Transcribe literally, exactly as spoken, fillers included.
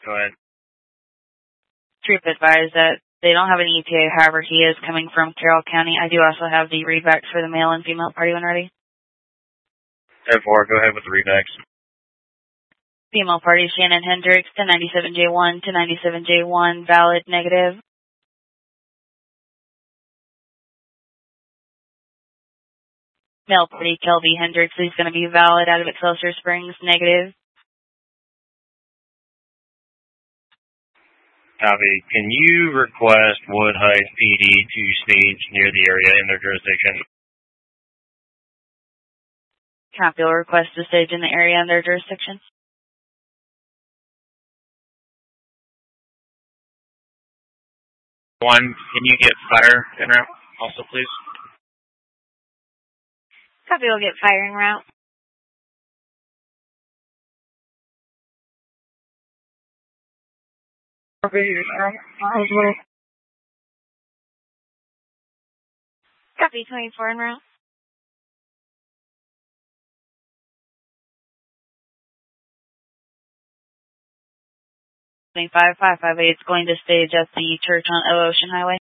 Go ahead. Troop advised that they don't have an E T A, however, he is coming from Carroll County. I do also have the readbacks for the male and female party when ready. ten four, go ahead with the rebacks. Female party, Shannon Hendricks, ten ninety-seven J one, ten ninety-seven J one, valid, negative. Male party, Kelby Hendricks, is going to be valid out of Excelsior Springs, negative. Copy. Can you request Wood Heights P D to stage near the area in their jurisdiction? Copy. Will request to stage in the area in their jurisdiction. One, can you get fire en route also, please? Copy. Will get fire en route. Copy. twenty-four en route. twenty-five five five eight is going to stage at the church on O Ocean Highway.